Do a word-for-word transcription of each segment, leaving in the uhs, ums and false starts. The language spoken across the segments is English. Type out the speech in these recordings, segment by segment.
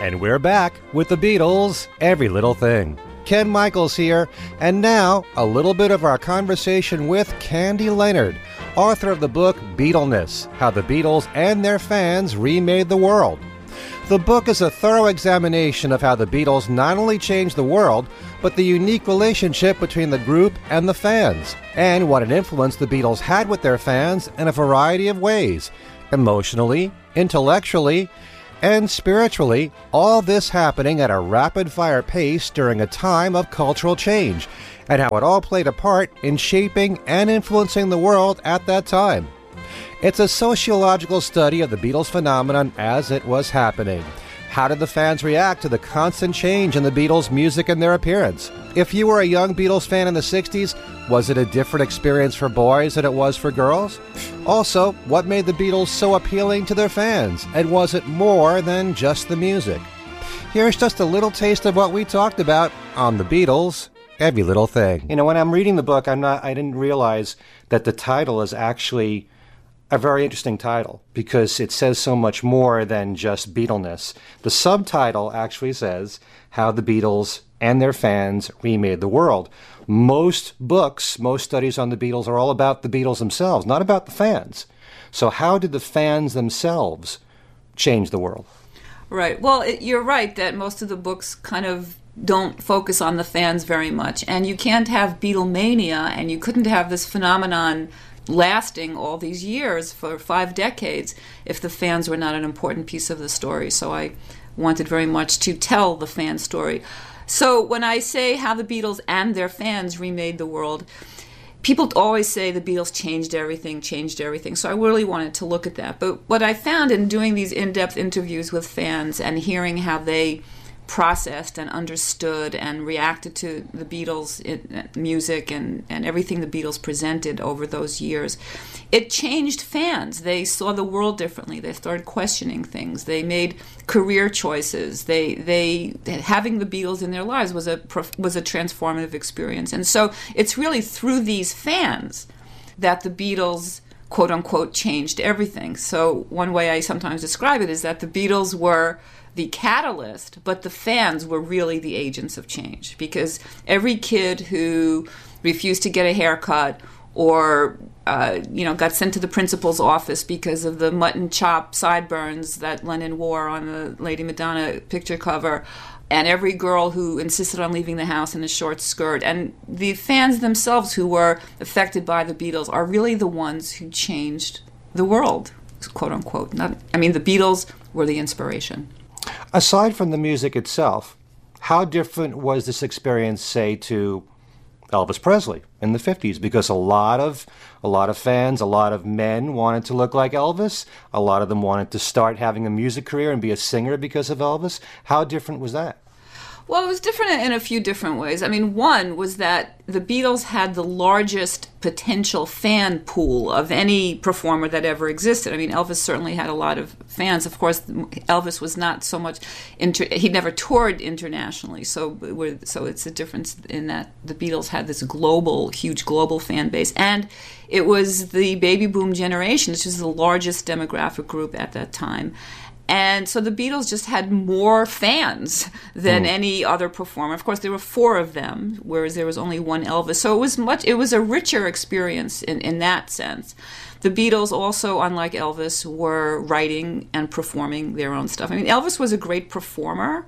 And we're back with the Beatles, Every Little Thing. Ken Michaels here, and now a little bit of our conversation with Candy Leonard, author of the book Beatleness, How the Beatles and Their Fans Remade the World. The book is a thorough examination of how the Beatles not only changed the world, but the unique relationship between the group and the fans, and what an influence the Beatles had with their fans in a variety of ways, emotionally, intellectually, and spiritually, all this happening at a rapid-fire pace during a time of cultural change, and how it all played a part in shaping and influencing the world at that time. It's a sociological study of the Beatles phenomenon as it was happening. How did the fans react to the constant change in the Beatles' music and their appearance? If you were a young Beatles fan in the sixties, was it a different experience for boys than it was for girls? Also, what made the Beatles so appealing to their fans? And was it more than just the music? Here's just a little taste of what we talked about on the Beatles, Every Little Thing. You know, when I'm reading the book, I'm not, I didn't realize that the title is actually a very interesting title because it says so much more than just Beatleness. The subtitle actually says How the Beatles and Their Fans Remade the World. Most books, most studies on the Beatles are all about the Beatles themselves, not about the fans. So how did the fans themselves change the world? Right. Well, it, you're right that most of the books kind of don't focus on the fans very much. And you can't have Beatlemania, and you couldn't have this phenomenon lasting all these years for five decades if the fans were not an important piece of the story. So I wanted very much to tell the fan story. So when I say how the Beatles and their fans remade the world, people always say the Beatles changed everything, changed everything. So I really wanted to look at that. But what I found in doing these in-depth interviews with fans and hearing how they processed and understood and reacted to the Beatles' music and, and everything the Beatles presented over those years, it changed fans. They saw the world differently. They started questioning things. They made career choices. They they having the Beatles in their lives was a was a transformative experience. And so it's really through these fans that the Beatles, quote unquote, changed everything. So one way I sometimes describe it is that the Beatles were the catalyst, but the fans were really the agents of change, because every kid who refused to get a haircut or uh, you know got sent to the principal's office because of the mutton chop sideburns that Lennon wore on the Lady Madonna picture cover, and every girl who insisted on leaving the house in a short skirt, and the fans themselves who were affected by the Beatles are really the ones who changed the world, quote unquote. Not, I mean, the Beatles were the inspiration. Aside from the music itself, how different was this experience, say, to Elvis Presley in the fifties? Because a lot of a lot of fans, a lot of men wanted to look like Elvis. A lot of them wanted to start having a music career and be a singer because of Elvis. How different was that? Well, it was different in a few different ways. I mean, one was that the Beatles had the largest potential fan pool of any performer that ever existed. I mean, Elvis certainly had a lot of fans. Of course, Elvis was not so much, inter- he never toured internationally, so we're, so it's a difference in that the Beatles had this global, huge global fan base. And it was the baby boom generation, which is the largest demographic group at that time. And so the Beatles just had more fans than mm. any other performer. Of course, there were four of them, whereas there was only one Elvis. So it was much. It was a richer experience in, in that sense. The Beatles also, unlike Elvis, were writing and performing their own stuff. I mean, Elvis was a great performer,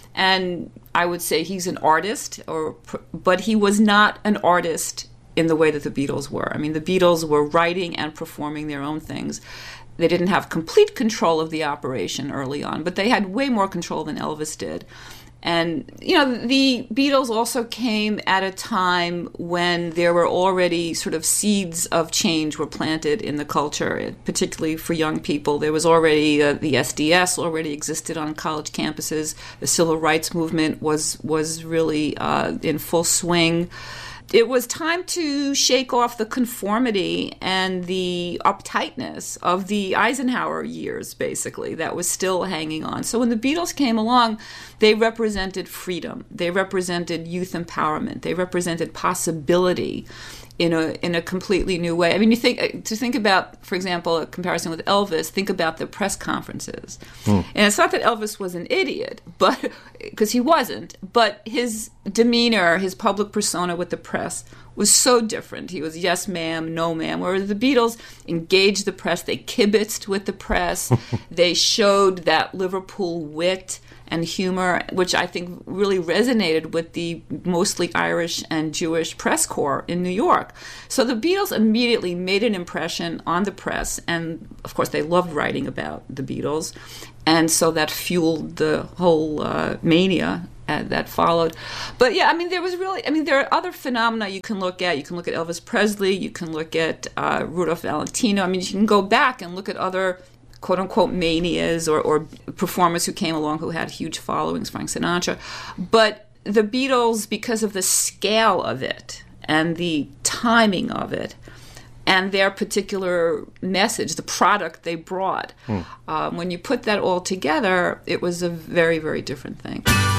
and I would say he's an artist, or but he was not an artist in the way that the Beatles were. I mean, the Beatles were writing and performing their own things. They didn't have complete control of the operation early on, but they had way more control than Elvis did. And, you know, the Beatles also came at a time when there were already sort of seeds of change were planted in the culture, particularly for young people. There was already, uh, the S D S already existed on college campuses. The civil rights movement was, was really uh, in full swing. It was time to shake off the conformity and the uptightness of the Eisenhower years, basically, that was still hanging on. So when the Beatles came along, they represented freedom. They represented youth empowerment. They represented possibility. in a in a completely new way. I mean, you think to think about, for example, a comparison with Elvis. Think about the press conferences, mm. and it's not that Elvis was an idiot, but because he wasn't, but his demeanor, his public persona with the press was so different. He was yes ma'am, no ma'am. Whereas the Beatles engaged the press, they kibitzed with the press, they showed that Liverpool wit and humor, which I think really resonated with the mostly Irish and Jewish press corps in New York. So the Beatles immediately made an impression on the press, and of course they loved writing about the Beatles, and so that fueled the whole uh, mania uh, that followed. But yeah, I mean, there was really, I mean, there are other phenomena you can look at. You can look at Elvis Presley, you can look at uh, Rudolph Valentino. I mean, you can go back and look at other quote-unquote manias or, or performers who came along who had huge followings, Frank Sinatra. But the Beatles, because of the scale of it and the timing of it and their particular message, the product they brought, hmm. um, when you put that all together, it was a very, very different thing.